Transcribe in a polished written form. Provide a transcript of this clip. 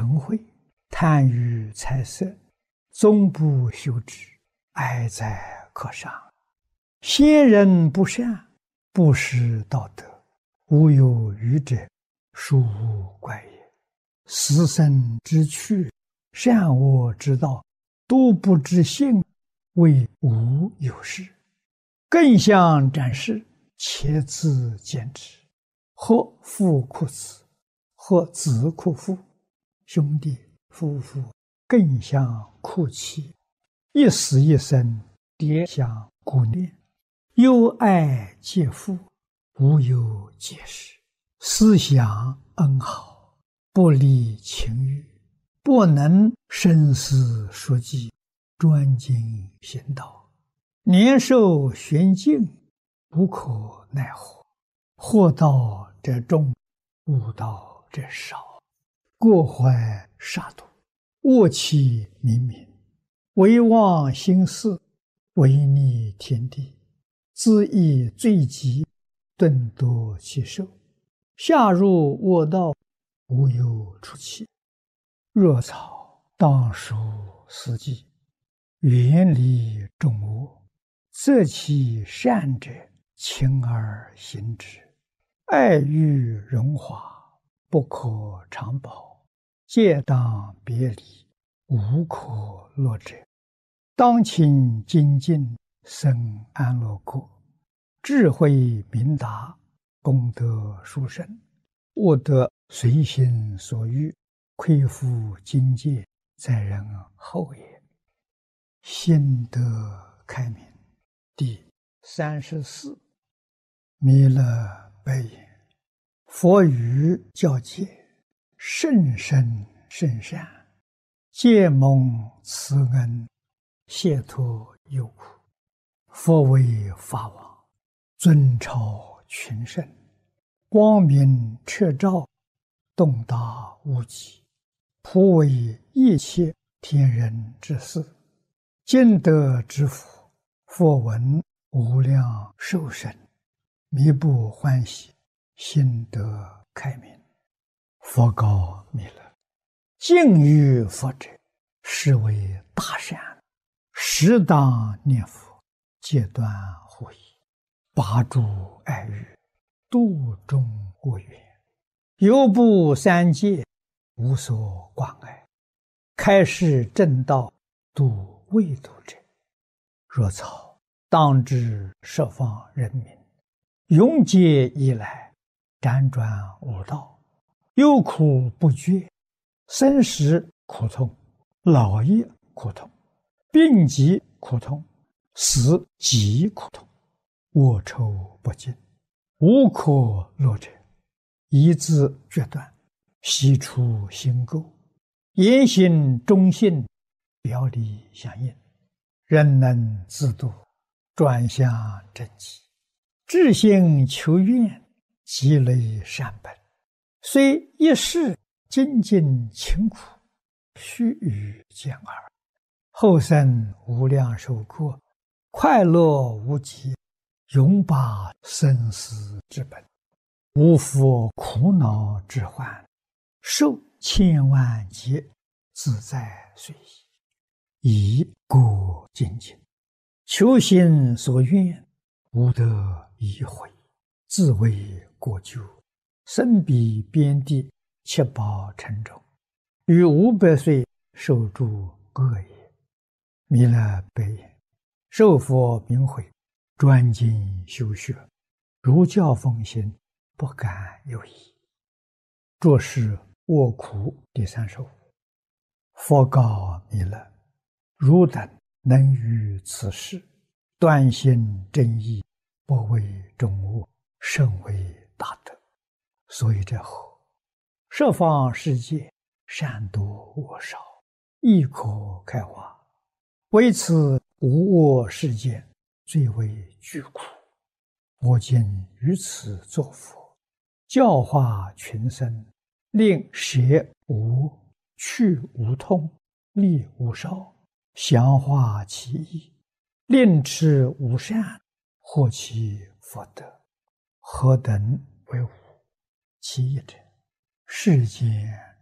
嗔恚，贪欲财色，终不修止，哀哉可伤。先人不善，不识道德，无有余者，殊无怪也。死生之趣，善恶之道，都不知性，谓无有事。更相展示，且自见之。或父哭子，或子哭父，兄弟夫妇更相哭泣，一死一生，迭相顾念，忧爱皆父，无有解释。思想恩好，不离情欲，不能生死熟记，专精行道，年寿玄境，无可奈何。祸道者众，悟道者少。过怀杀戮，恶气冥冥，唯忘心事，违逆天地，自缢罪极，顿夺其寿。下入恶道，无有出期。若草当属四季，远离众恶，择其善者，勤而行之。爱欲荣华，不可长保，戒当别离，无可乐者。当勤精进，生安乐国，智慧明达，功德殊胜，悟得随心所欲，亏负境界，在人后也。心得开明。第34。弥勒白言：佛语教戒，甚深甚善，皆蒙慈恩，解脱忧苦。佛为法王，尊超群圣，光明彻照，洞达无极，普为一切天人之事。今得之福，佛闻无量寿生，弥不欢喜，心得开明。佛告弥勒：敬于佛者，是为大善，适当念佛，戒断护疑，拔诸爱欲，度众恶缘，犹不三界，无所挂碍，开示正道，度未度者。若草当知十方人民，永劫以来，辗转无道，忧苦不绝，生死苦痛，老业苦痛，病疾苦痛，死极苦痛，恶臭不尽，无可乐者。一字决断，悉除心垢，言行忠信，表里相应，人能自度，转向正极，至心求愿，积累善本，虽一世精进勤苦，须臾见耳，后生无量寿过，快乐无极，永拔生死之本，无复苦恼之患，受千万劫，自在随意，以故精进，求心所愿，无得已悔，自为过咎，身彼边地，七宝沉重，于500岁受诸恶也。弥勒白言：受佛明慧，专精修学，如教奉行，不敢有疑。着是卧苦第35。佛告弥勒：汝等能于此事，断心正义，不为众恶，甚为大德。所以这后，十方世界，善多恶少，亦可开化。为此无恶世界，最为巨苦。我今于此作佛，教化群生，令舍无、去无痛，利无少，详化其意，令持无善，获其福德。何等为无？其一者，世间